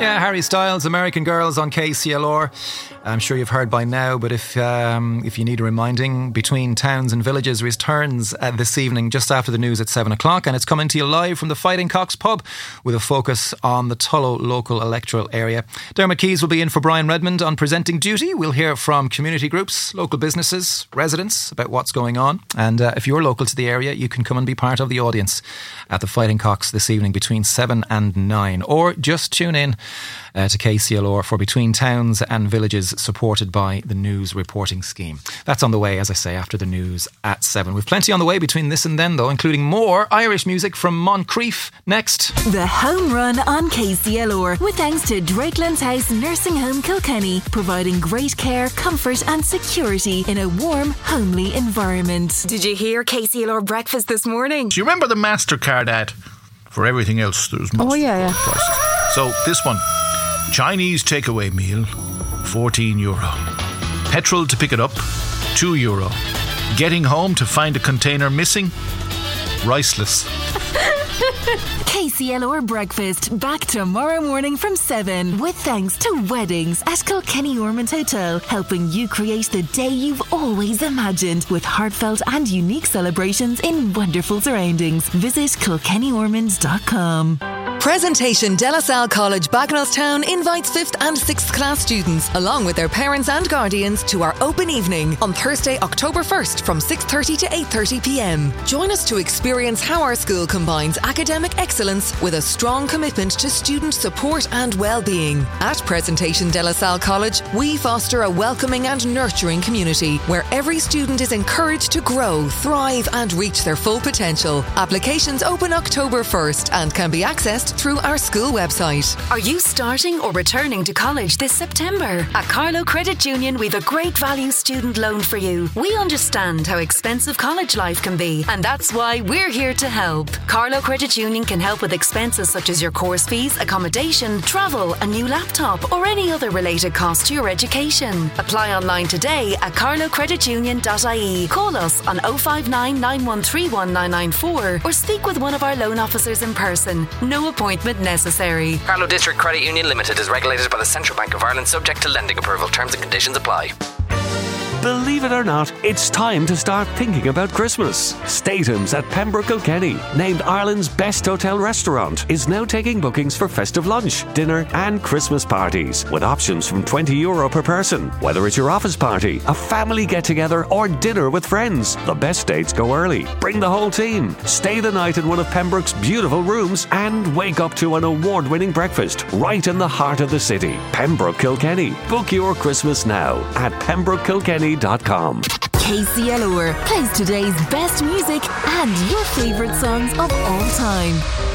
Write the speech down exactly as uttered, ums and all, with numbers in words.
Yeah, Harry Styles, American Girls on K C L R. I'm sure you've heard by now, but if um, if you need a reminding, Between Towns and Villages returns uh, this evening just after the news at seven o'clock, and it's coming to you live from the Fighting Cocks pub with a focus on the Tullow local electoral area. Dermot Keys will be in for Brian Redmond on presenting duty. We'll hear from community groups, local businesses, residents about what's going on, and uh, if you're local to the area, you can come and be part of the audience at the Fighting Cocks this evening between seven and nine, or just tune in Uh, to K C L R for Between Towns and Villages, supported by the News Reporting Scheme. That's on the way, as I say, after the news at seven. We've plenty on the way between this and then, though, including more Irish music from Moncrief next. The Home Run on K C L R, with thanks to Drakelands House Nursing Home Kilkenny, providing great care, comfort and security in a warm, homely environment. Did you hear K C L R breakfast this morning? Do you remember the MasterCard ad? For everything else, there's MasterCard Oh, yeah, yeah. prices. So this one, Chinese takeaway meal, fourteen euro. Petrol to pick it up, two euro. Getting home to find a container missing, riceless. K C L R breakfast back tomorrow morning from seven, with thanks to Weddings at Kilkenny Ormond Hotel, helping you create the day you've always imagined with heartfelt and unique celebrations in wonderful surroundings. Visit kilkenny ormond dot com. Presentation De La Salle College Bagenalstown invites fifth and sixth class students, along with their parents and guardians, to our open evening on Thursday, October first from six thirty to eight thirty p.m. Join us to experience how our school combines academic excellence with a strong commitment to student support and well-being. At Presentation De La Salle College, we foster a welcoming and nurturing community where every student is encouraged to grow, thrive and reach their full potential. Applications open October first and can be accessed through our school website. Are you starting or returning to college this September? At Carlow Credit Union, we've a great value student loan for you. We understand how expensive college life can be, and that's why we're here to help. Carlow Credit Union can help with expenses such as your course fees, accommodation, travel, a new laptop, or any other related cost to your education. Apply online today at carlow credit union dot I E. Call us on oh five nine, nine one three one, nine nine four or speak with one of our loan officers in person. No appointment necessary. Carlow District Credit Union Limited is regulated by the Central Bank of Ireland, subject to lending approval. Terms and conditions apply. Believe it or not, it's time to start thinking about Christmas. Statham's at Pembroke Kilkenny, named Ireland's best hotel restaurant, is now taking bookings for festive lunch, dinner and Christmas parties, with options from twenty euro per person. Whether it's your office party, a family get-together or dinner with friends, the best dates go early. Bring the whole team. Stay the night in one of Pembroke's beautiful rooms and wake up to an award-winning breakfast right in the heart of the city. Pembroke Kilkenny. Book your Christmas now at pembroke kilkenny dot com. K C L R plays today's best music and your favourite songs of all time.